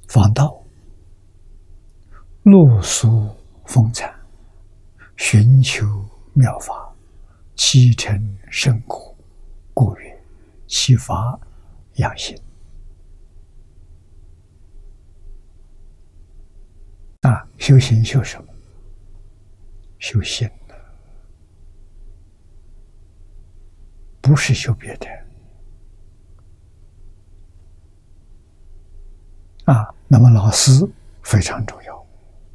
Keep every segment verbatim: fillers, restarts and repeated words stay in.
访道，露宿风餐，寻求妙法，启程深果，故曰其法养心。啊，修行修什么？修心的，不是修别的。啊，那么老师非常重要。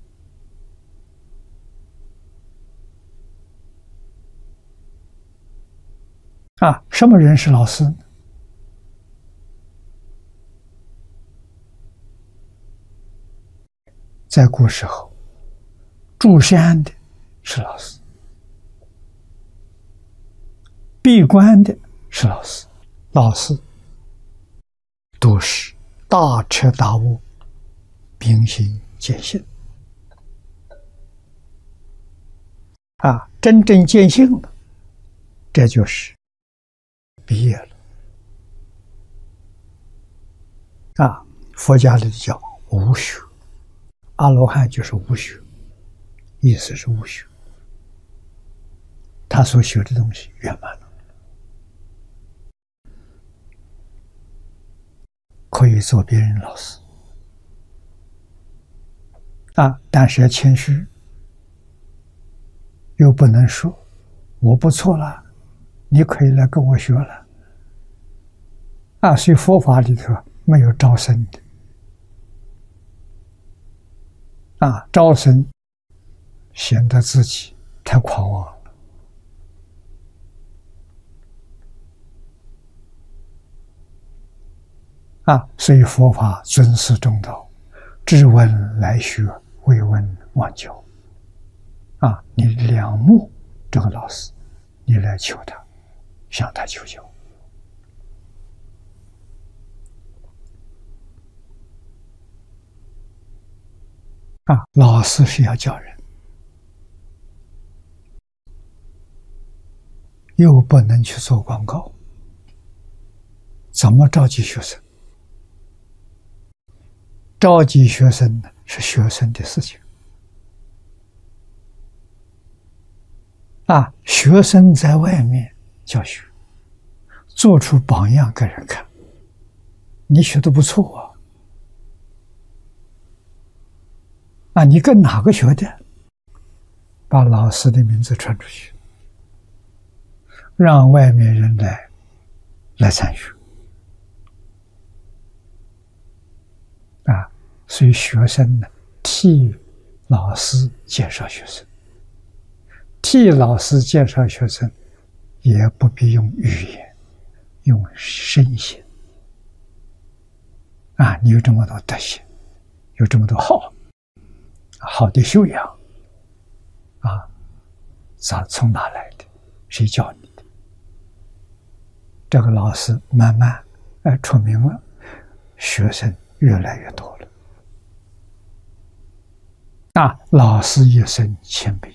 啊，什么人是老师呢？在古时候，住山的是老师，闭关的是老师，老师都是大彻大悟，明心见性。啊，真正见性了，这就是毕业了。啊，佛家里叫无学，阿罗汉就是无学，意思是无学，他所学的东西圆满了，可以做别人老师。啊，但是要谦虚，又不能说我不错了，你可以来跟我学了。啊，所以佛法里头没有招生的。啊，招生显得自己太狂妄了。啊，所以佛法尊师重道，知闻来学，未闻忘教。啊，你仰慕这个老师，你来求他，向他求教。啊，老师是要教人，又不能去做广告，怎么召集学生？召集学生呢，是学生的事情。啊，学生在外面教学，做出榜样给人看，你学的不错啊。啊，你跟哪个学的？把老师的名字传出去，让外面人来来参与。啊，所以学生呢，替老师介绍学生，替老师介绍学生，也不必用语言，用身心。啊，你有这么多德行，有这么多好。好的修养，啊，咋从哪来的？谁教你的？这个老师慢慢哎出名了，学生越来越多了。啊，老师一生谦卑，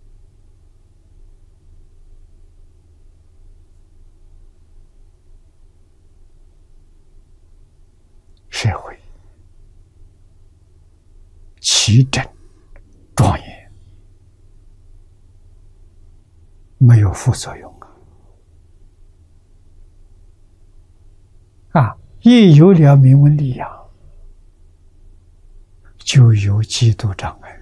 社会齐整庄严，没有副作用啊！啊，一有了名闻利养，就有嫉妒障碍。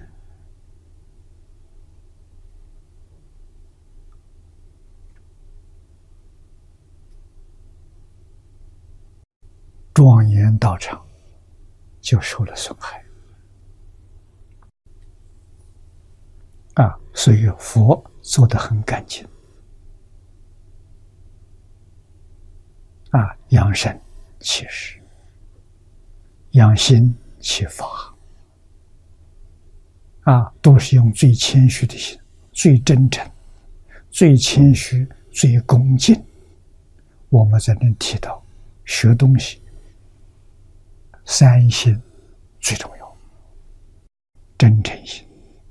庄严道场就受了损害。啊，所以佛做得很干净。啊，养生其实，养心其法。啊，都是用最谦虚的心，最真诚、最谦虚、最恭敬。我们才能提到，学东西，三心最重要：真诚心、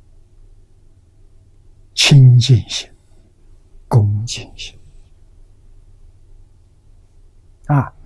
清净心、恭敬心。啊，